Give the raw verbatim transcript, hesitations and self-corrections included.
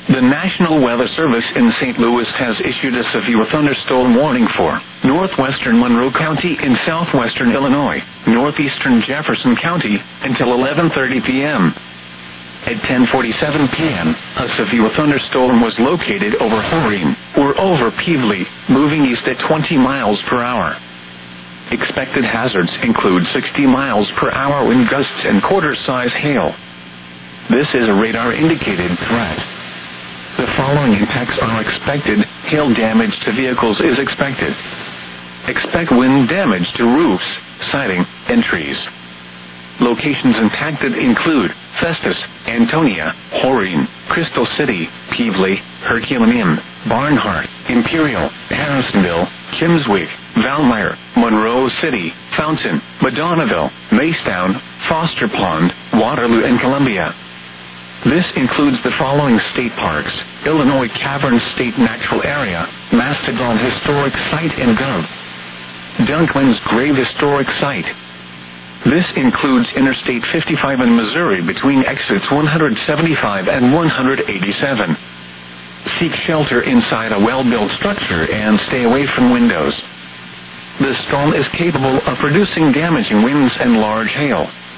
The National Weather Service in Saint Louis has issued a severe thunderstorm warning for northwestern Monroe County in southwestern Illinois, northeastern Jefferson County, until eleven thirty p m At ten forty-seven p m, a severe thunderstorm was located over Horine, or over Pevely, moving east at twenty miles per hour. Expected hazards include sixty miles per hour wind gusts and quarter-size hail. This is a radar-indicated threat. The following impacts are expected. Hail damage to vehicles is expected. Expect wind damage to roofs, siding, and trees. Locations impacted include Festus, Antonia, Horine, Crystal City, Pevely, Herculaneum, Barnhart, Imperial, Harrisonville, Kimmswick, Valmeyer, Monroe City, Fountain, Madonnaville, Macetown, Foster Pond, Waterloo, and Columbia. This includes the following state parks: Illinois Caverns State Natural Area, Mastodon Historic Site and Gov. Dunklin's Grave Historic Site. This includes Interstate fifty-five in Missouri between exits one hundred seventy-five and one hundred eighty-seven. Seek shelter inside a well-built structure and stay away from windows. The storm is capable of producing damaging winds and large hail.